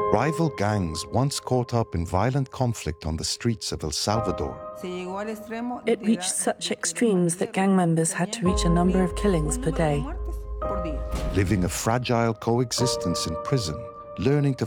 Rival gangs once caught up in violent conflict on the streets of El Salvador. It reached such extremes that gang members had to reach a number of killings per day. Living a fragile coexistence in prison, learning to